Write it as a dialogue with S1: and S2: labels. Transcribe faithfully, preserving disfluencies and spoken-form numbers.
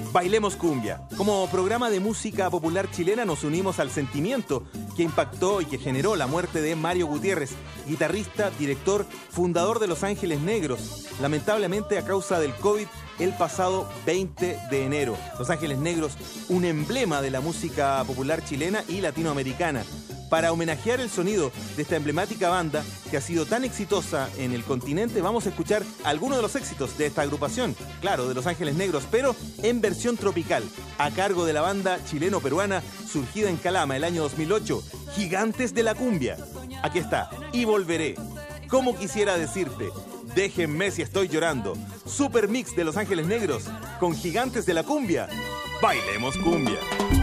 S1: Bailemos Cumbia. Como programa de música popular chilena nos unimos al sentimiento que impactó y que generó la muerte de Mario Gutiérrez, guitarrista, director, fundador de Los Ángeles Negros, lamentablemente a causa del COVID el pasado veinte de enero. Los Ángeles Negros, un emblema de la música popular chilena y latinoamericana. Para homenajear el sonido de esta emblemática banda que ha sido tan exitosa en el continente, vamos a escuchar algunos de los éxitos de esta agrupación, claro, de Los Ángeles Negros, pero en versión tropical, a cargo de la banda chileno-peruana surgida en Calama el año dos mil ocho, Gigantes de la Cumbia. Aquí está, Y Volveré. Como quisiera decirte, Déjenme si estoy llorando. Super mix de Los Ángeles Negros con Gigantes de la Cumbia. Bailemos Cumbia.